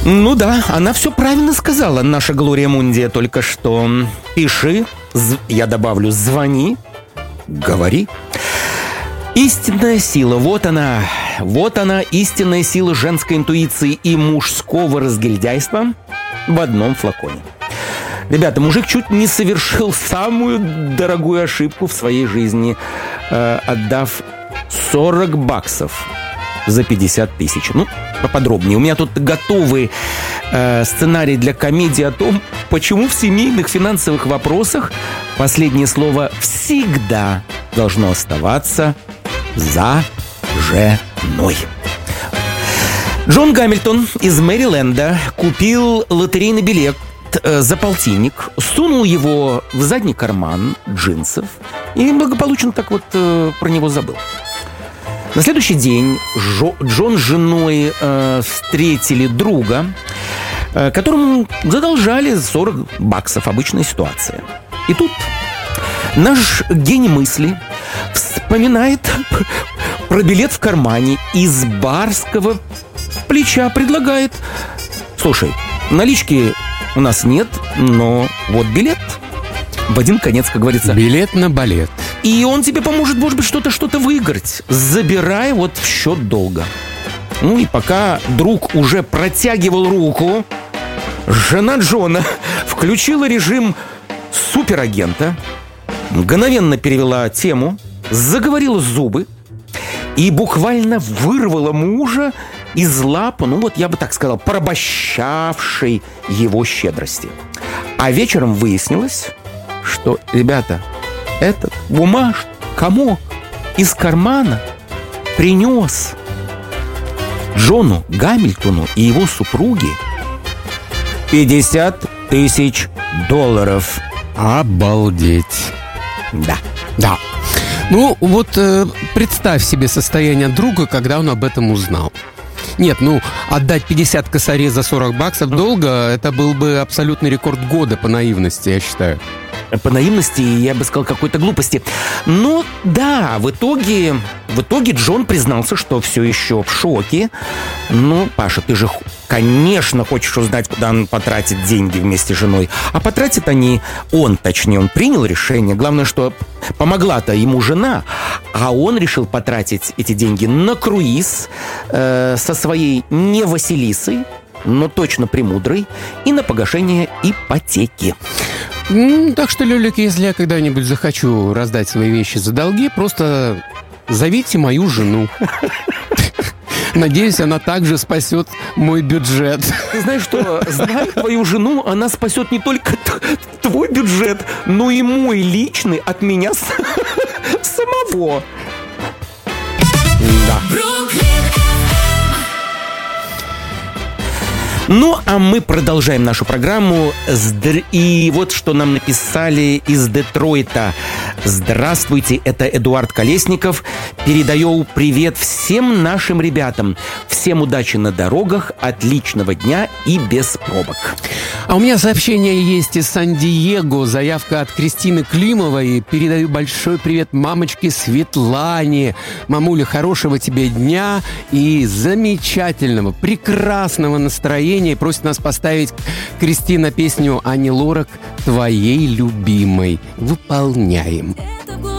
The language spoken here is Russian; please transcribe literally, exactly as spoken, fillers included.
Ну да, она все правильно сказала, наша Глория Мундия только что. Пиши, зв... я добавлю, звони, говори. Истинная сила, вот она, вот она, истинная сила женской интуиции и мужского разгильдяйства в одном флаконе. Ребята, мужик чуть не совершил самую дорогую ошибку в своей жизни, э, отдав сорок баксов за пятьдесят тысяч. Ну, поподробнее. У меня тут готовый э, сценарий для комедии о том, почему в семейных финансовых вопросах последнее слово всегда должно оставаться за женой. Джон Гамильтон из Мэриленда купил лотерейный билет э, за полтинник, сунул его в задний карман джинсов и благополучно так вот э, про него забыл. На следующий день Жо, Джон с женой э, встретили друга, э, которому задолжали сорок баксов. Обычная ситуация. И тут наш гений мысли вспоминает про билет в кармане и с барского плеча предлагает: слушай, налички у нас нет, но вот билет. В один конец, как говорится. Билет на балет. И он тебе поможет, может быть, что-то, что-то выиграть. Забирай вот в счет долга. Ну и пока друг уже протягивал руку, жена Джона включила режим суперагента, мгновенно перевела тему, заговорила зубы и буквально вырвала мужа из лап, ну вот я бы так сказал, порабощавшей его щедрости. А вечером выяснилось, что, ребята, этот бумажный комок из кармана принес Джону Гамильтону и его супруге пятьдесят тысяч долларов. Обалдеть. Да. Да. Ну, вот э, представь себе состояние друга, когда он об этом узнал. Нет, ну, отдать пятьдесят косарей за сорок баксов долго, это был бы абсолютный рекорд года по наивности, я считаю. По наивности, я бы сказал, какой-то глупости. Но да, в итоге, в итоге Джон признался, что все еще в шоке. Ну, Паша, ты же, конечно, хочешь узнать, куда он потратит деньги вместе с женой. А потратит они, он, точнее, он принял решение. Главное, что помогла-то ему жена. А он решил потратить эти деньги на круиз э, со своей не Василисой, но точно премудрой, и на погашение ипотеки. Mm, так что, Лёлик, если я когда-нибудь захочу раздать свои вещи за долги, просто зовите мою жену. Надеюсь, она также спасет мой бюджет. Ты знаешь что, зная твою жену, она спасет не только твой бюджет, но и мой личный от меня самого. Да. Ну, а мы продолжаем нашу программу. И вот что нам написали из Детройта. Здравствуйте, это Эдуард Колесников. Передаю привет всем нашим ребятам. Всем удачи на дорогах, отличного дня и без пробок. А у меня сообщение есть из Сан-Диего. Заявка от Кристины Климовой. Передаю большой привет мамочке Светлане. Мамуля, хорошего тебе дня и замечательного, прекрасного настроения. И просит нас поставить, Кристина, песню Ани Лорак «Твоей любимой». Выполняем. Это